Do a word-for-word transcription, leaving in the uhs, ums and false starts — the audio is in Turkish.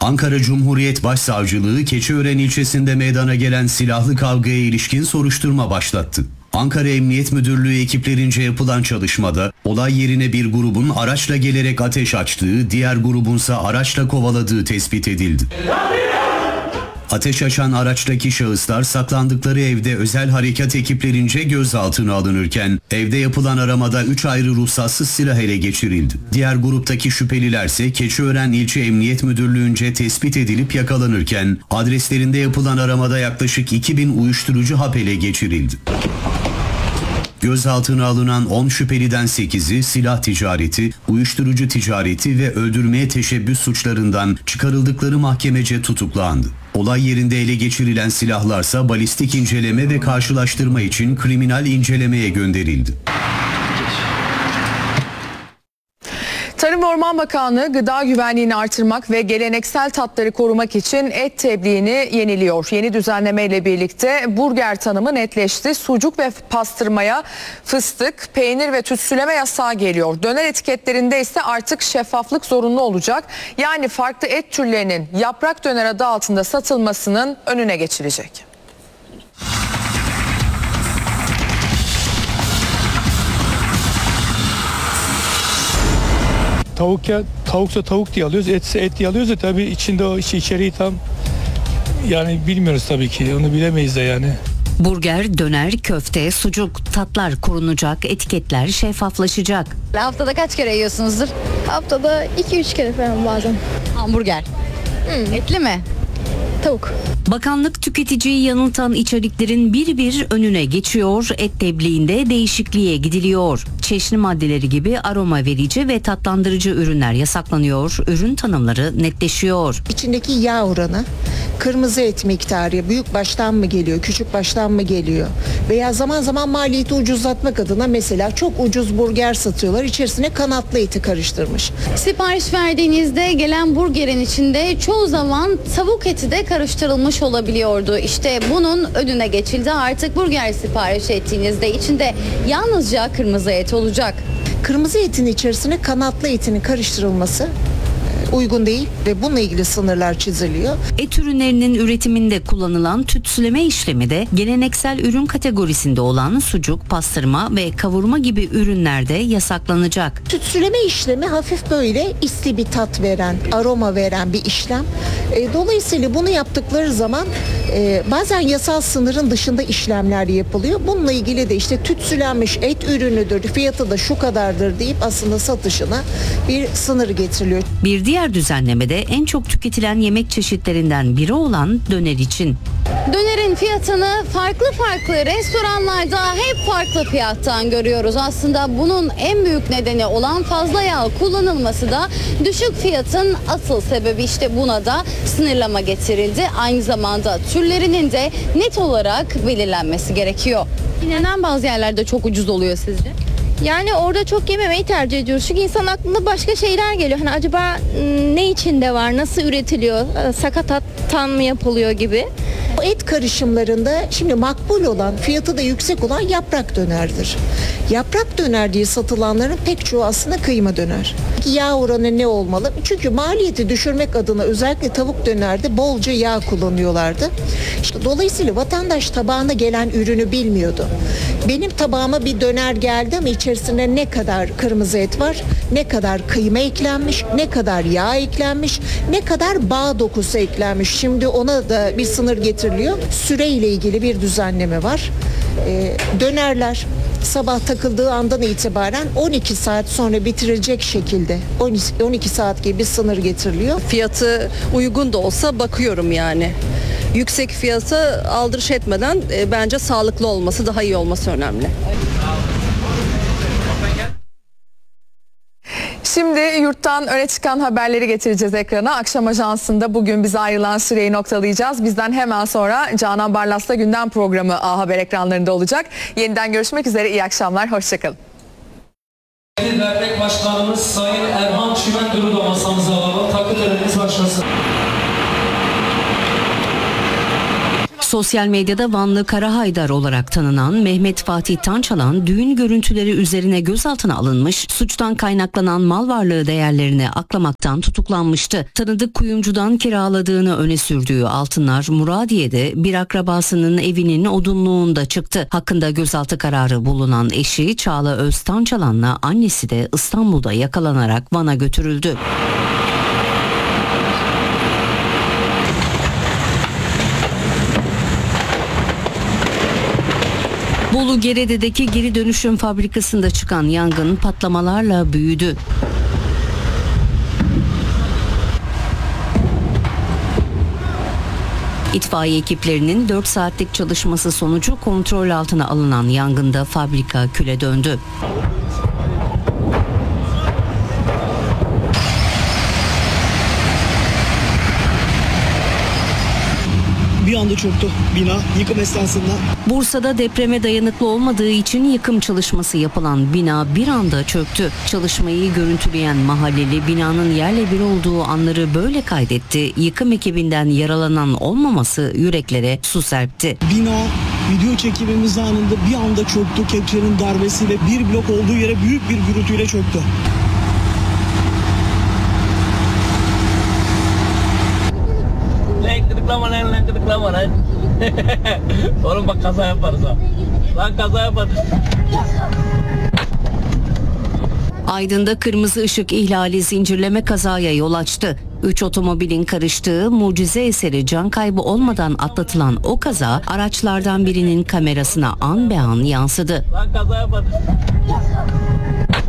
Ankara Cumhuriyet Başsavcılığı Keçiören ilçesinde meydana gelen silahlı kavgaya ilişkin soruşturma başlattı. Ankara Emniyet Müdürlüğü ekiplerince yapılan çalışmada olay yerine bir grubun araçla gelerek ateş açtığı, diğer grubunsa araçla kovaladığı tespit edildi. Ateş açan araçtaki şahıslar saklandıkları evde özel harekat ekiplerince gözaltına alınırken evde yapılan aramada üç ayrı ruhsatsız silah ele geçirildi. Diğer gruptaki şüphelilerse Keçiören İlçe Emniyet Müdürlüğü'nce tespit edilip yakalanırken adreslerinde yapılan aramada yaklaşık iki bin uyuşturucu hap ele geçirildi. Gözaltına alınan on şüpheliden sekizi silah ticareti, uyuşturucu ticareti ve öldürmeye teşebbüs suçlarından çıkarıldıkları mahkemece tutuklandı. Olay yerinde ele geçirilen silahlarsa balistik inceleme ve karşılaştırma için kriminal incelemeye gönderildi. Tarım ve Orman Bakanlığı gıda güvenliğini artırmak ve geleneksel tatları korumak için et tebliğini yeniliyor. Yeni düzenlemeyle birlikte burger tanımı netleşti. Sucuk ve pastırmaya fıstık, peynir ve tütsüleme yasağı geliyor. Döner etiketlerinde ise artık şeffaflık zorunlu olacak. Yani farklı et türlerinin yaprak döner adı altında satılmasının önüne geçilecek. Tavuk ya tavuksa tavuk diye alıyoruz, etse et diye alıyoruz da tabii içinde o içi içeriği tam yani bilmiyoruz tabii ki, onu bilemeyiz de yani. Burger, döner, köfte, sucuk, tatlar korunacak, etiketler şeffaflaşacak. Haftada kaç kere yiyorsunuzdur? Haftada iki üç kere falan bazen. Hamburger. Hmm. Etli mi? Tavuk. Bakanlık tüketiciyi yanıltan içeriklerin bir bir önüne geçiyor, et tebliğinde değişikliğe gidiliyor. Çeşni maddeleri gibi aroma verici ve tatlandırıcı ürünler yasaklanıyor, ürün tanımları netleşiyor. İçindeki yağ oranı, kırmızı et miktarı büyük baştan mı geliyor, küçük baştan mı geliyor? Veya zaman zaman maliyeti ucuzlatmak adına mesela çok ucuz burger satıyorlar, içerisine kanatlı eti karıştırmış. Sipariş verdiğinizde gelen burgerin içinde çoğu zaman tavuk eti de karıştırılmış olabiliyordu. İşte bunun önüne geçildi. Artık burger sipariş ettiğinizde içinde yalnızca kırmızı et olacak. Kırmızı etin içerisine kanatlı etinin karıştırılması uygun değil ve bununla ilgili sınırlar çiziliyor. Et ürünlerinin üretiminde kullanılan tütsüleme işlemi de geleneksel ürün kategorisinde olan sucuk, pastırma ve kavurma gibi ürünlerde yasaklanacak. Tütsüleme işlemi hafif böyle isli bir tat veren, aroma veren bir işlem. E, dolayısıyla bunu yaptıkları zaman e, bazen yasal sınırın dışında işlemler yapılıyor. Bununla ilgili de işte tütsülenmiş et ürünüdür, fiyatı da şu kadardır deyip aslında satışına bir sınır getiriliyor. Bir diğer düzenlemede en çok tüketilen yemek çeşitlerinden biri olan döner için. Dönerin fiyatını farklı farklı restoranlarda hep farklı fiyattan görüyoruz. Aslında bunun en büyük nedeni olan fazla yağ kullanılması da düşük fiyatın asıl sebebi. İşte buna da sınırlama getirildi. Aynı zamanda türlerinin de net olarak belirlenmesi gerekiyor. Neden bazı yerlerde çok ucuz oluyor sizce? Yani orada çok yememeyi tercih ediyoruz. Çünkü insan aklına başka şeyler geliyor. Hani acaba ne içinde var, nasıl üretiliyor, sakatattan mı yapılıyor gibi. O et karışımlarında şimdi makbul olan, fiyatı da yüksek olan yaprak dönerdir. Yaprak döner diye satılanların pek çoğu aslında kıyma döner. Yağ oranı ne olmalı? Çünkü maliyeti düşürmek adına özellikle tavuk dönerde bolca yağ kullanıyorlardı. İşte dolayısıyla vatandaş tabağına gelen ürünü bilmiyordu. Benim tabağıma bir döner geldi ama içerisine ne kadar kırmızı et var, ne kadar kıyma eklenmiş, ne kadar yağ eklenmiş, ne kadar bağ dokusu eklenmiş. Şimdi ona da bir sınır getiriliyor. Süreyle ilgili bir düzenleme var. Ee, dönerler sabah takıldığı andan itibaren on iki saat sonra bitirilecek şekilde on iki saat gibi bir sınır getiriliyor. Fiyatı uygun da olsa bakıyorum yani. Yüksek fiyatı aldırış etmeden e, bence sağlıklı olması, daha iyi olması önemli. Şimdi yurttan öne çıkan haberleri getireceğiz ekrana. Akşam Ajansı'nda bugün bize ayrılan süreyi noktalayacağız. Bizden hemen sonra Canan Barlas'la gündem programı A Haber ekranlarında olacak. Yeniden görüşmek üzere, iyi akşamlar, hoşçakalın. Dernek Başkanımız Sayın Erhan Çimendur'u da masamıza alalım. Takı törenimiz başlasın. Sosyal medyada Vanlı Karahaydar olarak tanınan Mehmet Fatih Tançalan düğün görüntüleri üzerine gözaltına alınmış, suçtan kaynaklanan mal varlığı değerlerini aklamaktan tutuklanmıştı. Tanıdık kuyumcudan kiraladığını öne sürdüğü altınlar Muradiye'de bir akrabasının evinin odunluğunda çıktı. Hakkında gözaltı kararı bulunan eşi Çağla Öztançalan'la annesi de İstanbul'da yakalanarak Van'a götürüldü. Bolu Gerede'deki geri dönüşüm fabrikasında çıkan yangın patlamalarla büyüdü. İtfaiye ekiplerinin dört saatlik çalışması sonucu kontrol altına alınan yangında fabrika küle döndü. Bir anda çöktü bina yıkım esnasında. Bursa'da depreme dayanıklı olmadığı için yıkım çalışması yapılan bina bir anda çöktü. Çalışmayı görüntüleyen mahalleli binanın yerle bir olduğu anları böyle kaydetti. Yıkım ekibinden yaralanan olmaması yüreklere su serpti. Bina video çekimimiz anında bir anda çöktü. Kepçenin darbesiyle bir blok olduğu yere büyük bir gürültüyle çöktü. Tıklama lan lan tıklama lan. Oğlum bak kaza yaparız ha. Lan kaza yaparız. Aydın'da kırmızı ışık ihlali zincirleme kazaya yol açtı. Üç otomobilin karıştığı mucize eseri can kaybı olmadan atlatılan o kaza araçlardan birinin kamerasına an be an yansıdı. Lan kaza yaparız.